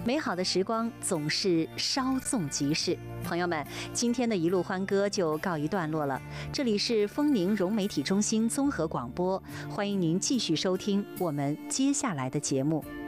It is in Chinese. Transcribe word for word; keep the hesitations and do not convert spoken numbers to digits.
美好的时光总是稍纵即逝，朋友们，今天的一路欢歌就告一段落了。这里是丰宁融媒体中心综合广播，欢迎您继续收听我们接下来的节目。